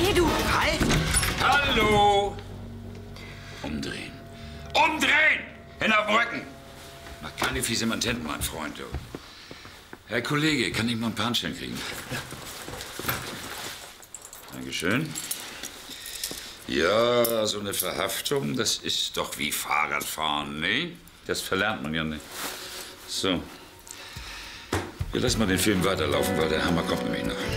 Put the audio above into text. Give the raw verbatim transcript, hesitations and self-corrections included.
Geh, du! Halt! Hallo! Umdrehen. Umdrehen! Hin auf den Rücken! Mach keine fiese Mantenten, mein Freund, du. Herr Kollege, kann ich mal ein Panschen kriegen? Ja. Dankeschön. Ja, so eine Verhaftung, das ist doch wie Fahrradfahren, ne? Das verlernt man ja nicht. So. Wir lassen mal den Film weiterlaufen, weil der Hammer kommt nämlich noch.